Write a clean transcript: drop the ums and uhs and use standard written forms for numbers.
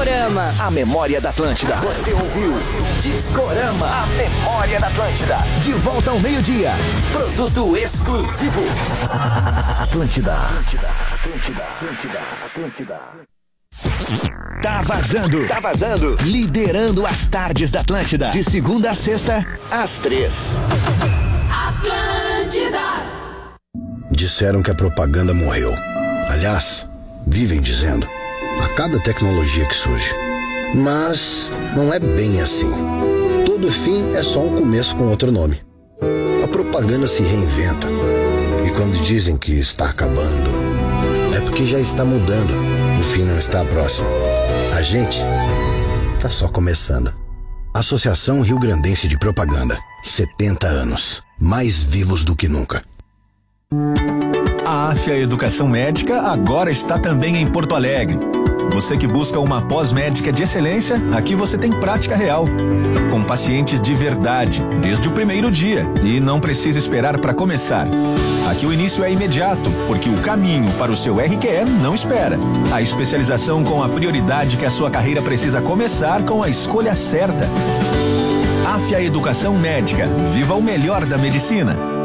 Discorama. A memória da Atlântida. Você ouviu? Discorama. A memória da Atlântida. De volta ao meio-dia. Produto exclusivo. Atlântida. Atlântida. Atlântida. Atlântida. Atlântida. Tá vazando. Tá vazando. Liderando as tardes da Atlântida. De segunda a sexta, às 3. Atlântida. Disseram que a propaganda morreu. Aliás, vivem dizendo. A cada tecnologia que surge. Mas não é bem assim. Todo fim é só um começo com outro nome. A propaganda se reinventa. E quando dizem que está acabando, é porque já está mudando. O fim não está próximo. A gente está só começando. Associação Rio Grandense de Propaganda. 70 anos. Mais vivos do que nunca. A AFIA Educação Médica agora está também em Porto Alegre. Você que busca uma pós-médica de excelência, aqui você tem prática real. Com pacientes de verdade, desde o primeiro dia. E não precisa esperar para começar. Aqui o início é imediato, porque o caminho para o seu RQE não espera. A especialização com a prioridade que a sua carreira precisa começar com a escolha certa. AFIA Educação Médica. Viva o melhor da medicina.